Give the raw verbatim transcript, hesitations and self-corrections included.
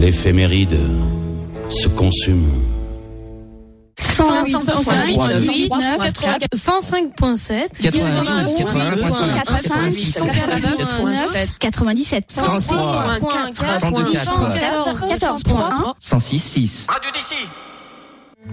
L'éphéméride se consume. cent cinq point sept quatre-vingt-dix, quatre-vingt-dix-sept cent trois, cent deux, quatorze point un cent six, six. Radio d'ici.